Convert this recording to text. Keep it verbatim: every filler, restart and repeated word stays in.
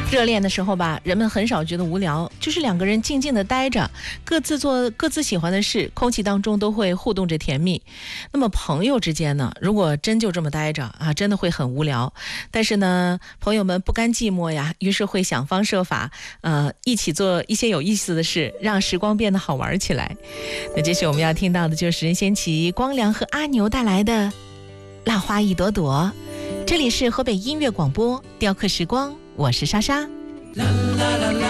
热恋的时候吧，人们很少觉得无聊，就是两个人静静的待着，各自做各自喜欢的事，空气当中都会互动着甜蜜。那么朋友之间呢，如果真就这么待着啊，真的会很无聊。但是呢，朋友们不甘寂寞呀，于是会想方设法，呃，一起做一些有意思的事，让时光变得好玩起来。那接下来我们要听到的就是任贤齐、光良和阿牛带来的《蜡花一朵朵》。这里是河北音乐广播，雕刻时光，我是莎莎。啦啦啦啦